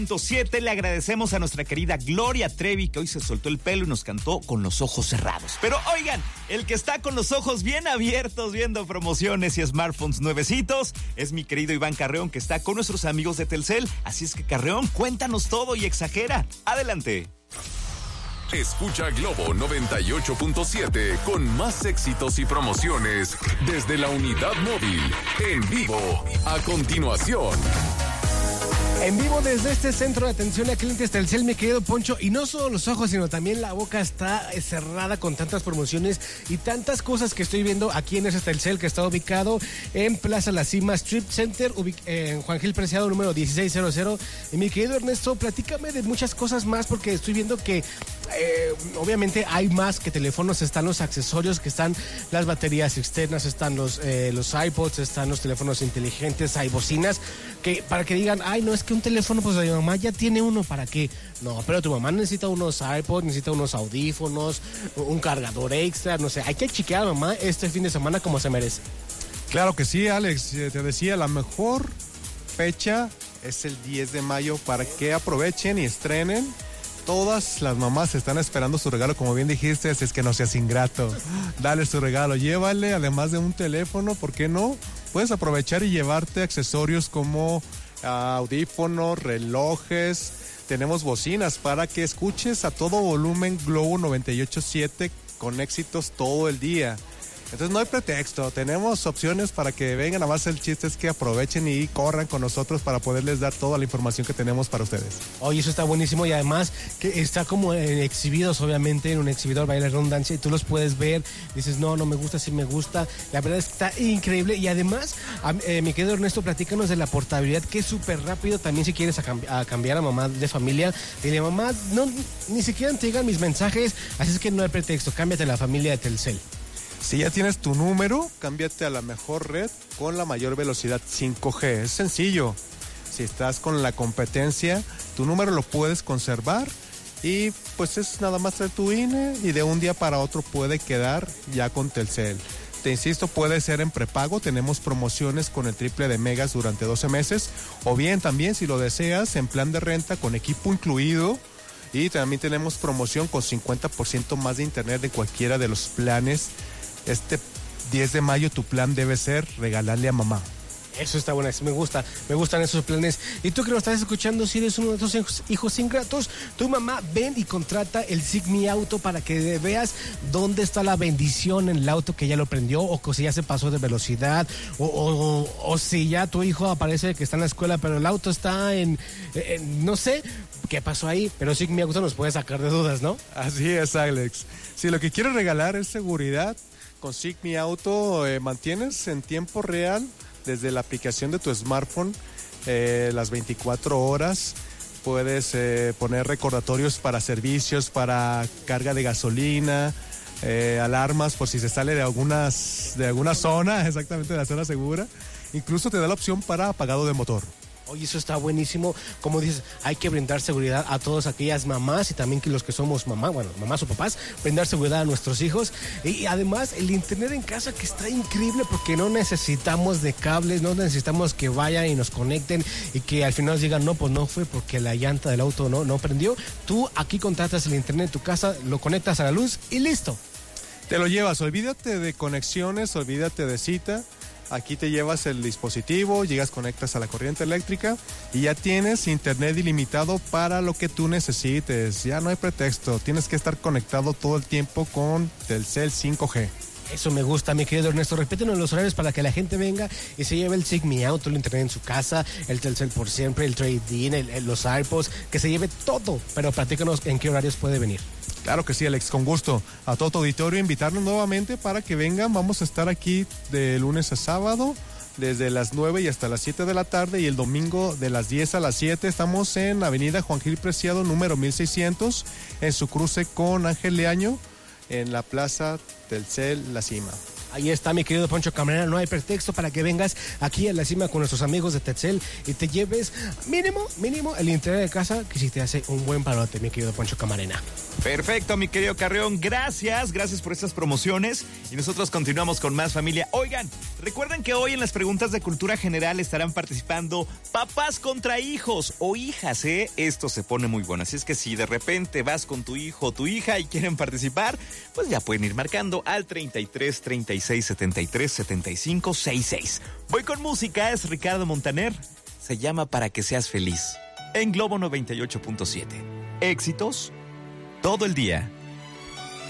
7. Le agradecemos a nuestra querida Gloria Trevi, que hoy se soltó el pelo y nos cantó con los ojos cerrados. Pero oigan, el que está con los ojos bien abiertos viendo promociones y smartphones nuevecitos es mi querido Iván Carreón, que está con nuestros amigos de Telcel. Así es que, Carreón, cuéntanos todo y exagera. Adelante. Escucha Globo 98.7 con más éxitos y promociones desde la unidad móvil, en vivo, a continuación. En vivo desde este centro de atención a clientes Telcel, mi querido Poncho, y no solo los ojos, sino también la boca está cerrada con tantas promociones y tantas cosas que estoy viendo aquí en ese Telcel, que está ubicado en Plaza La Cima Strip Center, en Juan Gil Preciado, número 1600. Y mi querido Ernesto, platícame de muchas cosas más, porque estoy viendo que obviamente hay más que teléfonos. Están los accesorios, que están las baterías externas, están los iPods, están los teléfonos inteligentes, hay bocinas, que para que digan, ay, no, es que un teléfono, pues mi mamá ya tiene uno, ¿para qué? No, pero tu mamá necesita unos iPods, necesita unos audífonos, un cargador extra, no sé, hay que chequear a mamá este fin de semana como se merece. Claro que sí, Alex, te decía, la mejor fecha es el 10 de mayo para que aprovechen y estrenen. Todas las mamás están esperando su regalo, como bien dijiste, así es que no seas ingrato. Dale su regalo, llévale, además de un teléfono, ¿por qué no? Puedes aprovechar y llevarte accesorios como audífonos, relojes. Tenemos bocinas para que escuches a todo volumen Globo 98.7 con éxitos todo el día. Entonces no hay pretexto, tenemos opciones para que vengan. Además el chiste es que aprovechen y corran con nosotros para poderles dar toda la información que tenemos para ustedes. Oye, eso está buenísimo, y además que está como exhibidos, obviamente, en un exhibidor, vaya la redundancia, y tú los puedes ver, dices, no me gusta, sí me gusta. La verdad es que está increíble, y además, mi querido Ernesto, platícanos de la portabilidad, que es súper rápido. También si quieres cambiar a mamá de familia, dile, mamá, no, ni siquiera te llegan mis mensajes, así es que no hay pretexto, cámbiate a la familia de Telcel. Si ya tienes tu número, cámbiate a la mejor red con la mayor velocidad 5G. Es sencillo. Si estás con la competencia, tu número lo puedes conservar y pues es nada más traer tu INE y de un día para otro puede quedar ya con Telcel. Te insisto, puede ser en prepago. Tenemos promociones con el triple de megas durante 12 meses. O bien también, si lo deseas, en plan de renta con equipo incluido. Y también tenemos promoción con 50% más de internet de cualquiera de los planes. Este 10 de mayo tu plan debe ser regalarle a mamá. Eso está bueno, me gustan esos planes. Y tú que lo estás escuchando, si eres uno de esos hijos ingratos, tu mamá, ven y contrata el SIG Mi Auto para que veas dónde está la bendición en el auto, que ya lo prendió, o si ya se pasó de velocidad, o si ya tu hijo aparece que está en la escuela, pero el auto está en no sé qué pasó ahí, pero SIG Mi Auto nos puede sacar de dudas, ¿no? Así es, Alex. Si lo que quieres regalar es seguridad, con SIG Mi Auto mantienes en tiempo real desde la aplicación de tu smartphone las 24 horas. Puedes poner recordatorios para servicios, para carga de gasolina, alarmas por si se sale de alguna zona, exactamente de la zona segura. Incluso te da la opción para apagado de motor. Oye, eso está buenísimo. Como dices, hay que brindar seguridad a todas aquellas mamás y también que los que somos mamás o papás, brindar seguridad a nuestros hijos. Y además, el internet en casa, que está increíble, porque no necesitamos de cables, no necesitamos que vayan y nos conecten y que al final nos digan, no, pues no fue porque la llanta del auto no prendió. Tú aquí contratas el internet en tu casa, lo conectas a la luz y listo. Te lo llevas, olvídate de conexiones, olvídate de cita. Aquí te llevas el dispositivo, conectas a la corriente eléctrica y ya tienes internet ilimitado para lo que tú necesites. Ya no hay pretexto, tienes que estar conectado todo el tiempo con Telcel 5G. Eso me gusta, mi querido Ernesto. Repítenos los horarios para que la gente venga y se lleve el SIG Mi Auto, el internet en su casa, el Telcel por siempre, el trade-in, los iPods, que se lleve todo. Pero platícanos en qué horarios puede venir. Claro que sí, Alex, con gusto. A todo tu auditorio, invitarlos nuevamente para que vengan. Vamos a estar aquí de lunes a sábado, desde las 9 y hasta las 7 de la tarde, y el domingo de las 10 a las 7. Estamos en Avenida Juan Gil Preciado, número 1600, en su cruce con Ángel Leaño, en la Plaza Telcel La Cima. Ahí está, mi querido Poncho Camarena. No hay pretexto para que vengas aquí a la cima con nuestros amigos de Telcel y te lleves mínimo el interior de casa, que si te hace un buen parote, mi querido Poncho Camarena. Perfecto, mi querido Carrión. Gracias por estas promociones. Y nosotros continuamos con más, familia. Oigan, recuerden que hoy en las preguntas de cultura general estarán participando papás contra hijos o hijas, ¿eh? Esto se pone muy bueno. Así es que si de repente vas con tu hijo o tu hija y quieren participar, pues ya pueden ir marcando al 33 36 73 75 66. Voy con música, es Ricardo Montaner. Se llama Para que seas feliz. En Globo 98.7. Éxitos todo el día.